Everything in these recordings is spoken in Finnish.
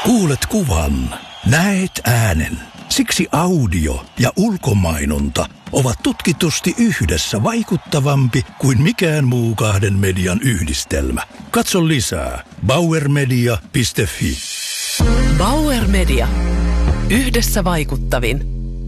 Kuulet kuvan, näet äänen. Siksi audio ja ulkomainonta ovat tutkitusti yhdessä vaikuttavampi kuin mikään muu kahden median yhdistelmä. Katso lisää bauermedia.fi. Bauer Media. Yhdessä vaikuttavin.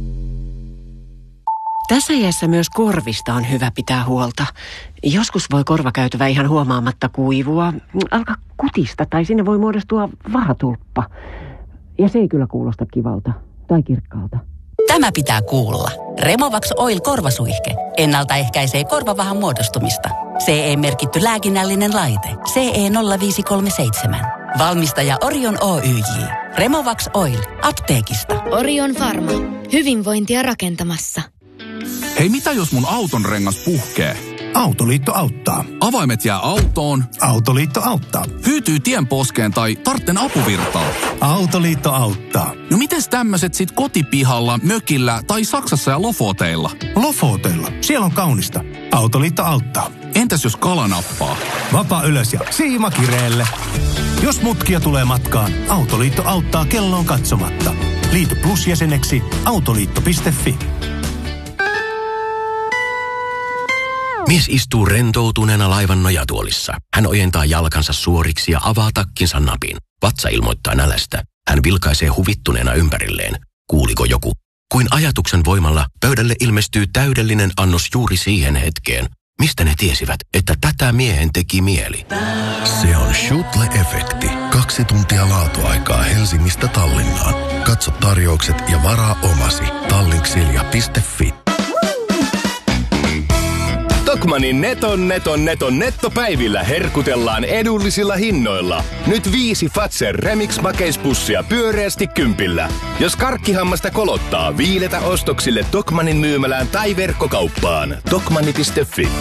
Tässä iässä myös korvista on hyvä pitää huolta. Joskus voi korvakäytävä ihan huomaamatta kuivua, alkaa kutista tai sinne voi muodostua vahatulppa. Ja se ei kyllä kuulosta kivalta tai kirkkaalta. Tämä pitää kuulla. Removax Oil korvasuihke. Ennaltaehkäisee korvavahan muodostumista. CE-merkitty lääkinnällinen laite. CE 0537. Valmistaja Orion Oyj. Removax Oil. Apteekista. Orion Pharma. Hyvinvointia rakentamassa. Hei, mitä jos mun auton rengas puhkee? Autoliitto auttaa. Avaimet jää autoon. Autoliitto auttaa. Hyytyy tienposkeen tai tartten apuvirtaa. Autoliitto auttaa. No mites tämmöiset sit kotipihalla, mökillä tai Saksassa ja Lofoteilla? Lofoteilla. Siellä on kaunista. Autoliitto auttaa. Entäs jos kala nappaa? Vapaa ylös ja siima kireelle. Jos mutkia tulee matkaan, Autoliitto auttaa kelloon katsomatta. Liity Plus-jäseneksi autoliitto.fi. Mies istuu rentoutuneena laivan nojatuolissa. Hän ojentaa jalkansa suoriksi ja avaa takkinsa napin. Vatsa ilmoittaa nälästä. Hän vilkaisee huvittuneena ympärilleen. Kuuliko joku? Kuin ajatuksen voimalla pöydälle ilmestyy täydellinen annos juuri siihen hetkeen. Mistä ne tiesivät, että tätä miehen teki mieli? Se on Schutle-efekti. 2 tuntia laatuaikaa Helsingistä Tallinnaan. Katso tarjoukset ja varaa omasi. Tallinksilja.fi. Tokmannin nettopäivillä herkutellaan edullisilla hinnoilla. Nyt 5 Fazer Remix makeispussia pyöreästi 10. Jos karkkihammasta kolottaa, viiletä ostoksille Tokmannin myymälään tai verkkokauppaan. Tokmanni.fi.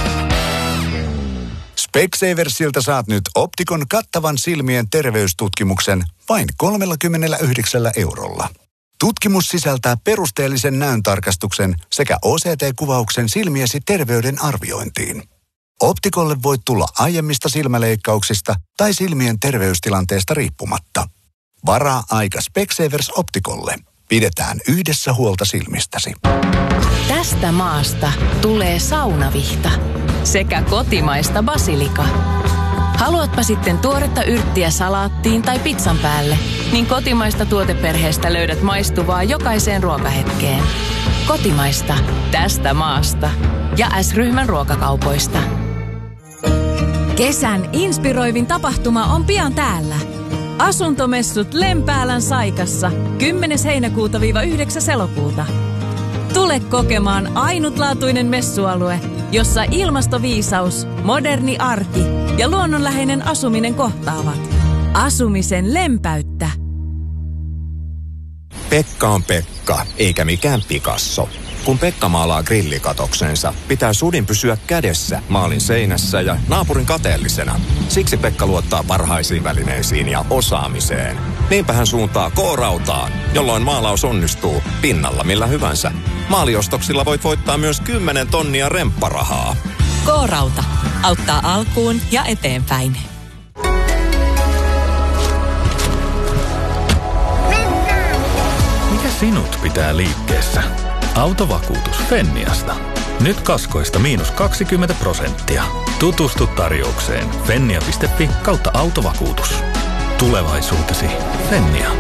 Specsaversilta saat nyt Optikon kattavan silmien terveystutkimuksen vain 39 €. Tutkimus sisältää perusteellisen näöntarkastuksen sekä OCT-kuvauksen silmiesi terveyden arviointiin. Optikolle voit tulla aiemmista silmäleikkauksista tai silmien terveystilanteesta riippumatta. Varaa aika Specsavers Optikolle. Pidetään yhdessä huolta silmistäsi. Tästä maasta tulee saunavihta sekä kotimaista basilikaa. Haluatpa sitten tuoretta yrttiä salaattiin tai pizzan päälle, niin kotimaista tuoteperheestä löydät maistuvaa jokaiseen ruokahetkeen. Kotimaista tästä maasta ja S-ryhmän ruokakaupoista. Kesän inspiroivin tapahtuma on pian täällä. Asuntomessut Lempäälän Saikassa 10. heinäkuuta-9. elokuuta. Tule kokemaan ainutlaatuinen messualue, jossa ilmastoviisaus, moderni arki ja luonnonläheinen asuminen kohtaavat. Asumisen lempeyttä. Pekka on Pekka, eikä mikään Picasso. Kun Pekka maalaa grillikatoksensa, pitää sudin pysyä kädessä maalin seinässä ja naapurin kateellisena. Siksi Pekka luottaa parhaisiin välineisiin ja osaamiseen. Niinpä hän suuntaa K-rautaan, jolloin maalaus onnistuu pinnalla millä hyvänsä. Maaliostoksilla voit voittaa myös 10 tonnia rempparahaa. K-rauta auttaa alkuun ja eteenpäin. Mikä sinut pitää liikkeessä? Autovakuutus Fenniasta. Nyt kaskoista -20%. Tutustu tarjoukseen fennia.fi/autovakuutus. Tulevaisuutesi Fennia.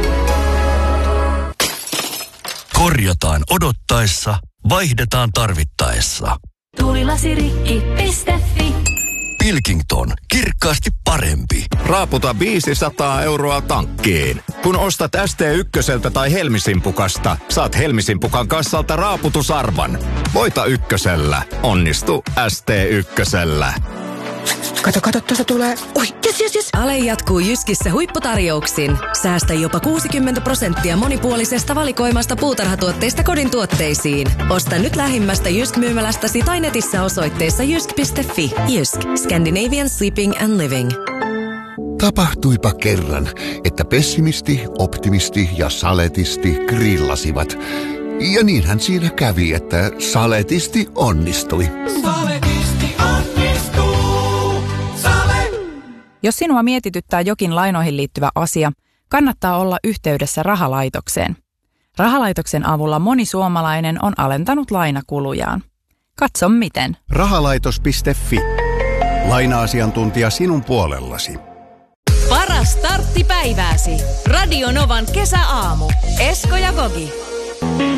Korjataan odottaessa, vaihdetaan tarvittaessa. Tuulilasirikki.fi. Pilkington. Kirkkaasti parempi. Raaputa 500 € tankkiin. Kun ostat ST1 tai Helmisimpukasta, saat Helmisimpukan kassalta raaputusarvan. Voita ykkösellä. Onnistu ST1. Kato, tuossa tulee. Oi, yes. Ale jatkuu Jyskissä huipputarjouksin. Säästä jopa 60% monipuolisesta valikoimasta puutarhatuotteista kodin tuotteisiin. Osta nyt lähimmästä Jysk-myymälästäsi tai netissä osoitteessa jysk.fi. Jysk. Scandinavian Sleeping and Living. Tapahtuipa kerran, että pessimisti, optimisti ja saletisti grillasivat. Ja niinhän siinä kävi, että saletisti onnistui. Saletisti onnistuu. Jos sinua mietityttää jokin lainoihin liittyvä asia, kannattaa olla yhteydessä rahalaitokseen. Rahalaitoksen avulla moni suomalainen on alentanut lainakulujaan. Katso miten. Rahalaitos.fi. Laina-asiantuntija sinun puolellasi. Paras startti päivääsi. Radio Novan kesäaamu. Esko ja Gogi.